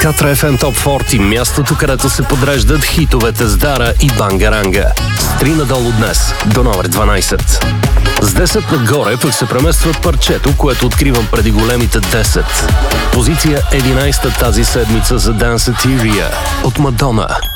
Катра FM Top 40, мястото, където се подреждат хитовете с Дара и Бангаранга. С 3 надолу днес, до номер 12. С 10 нагоре пък се преместват парчето, което откривам преди големите 10. Позиция 11 тази седмица за Danceteria от Мадона.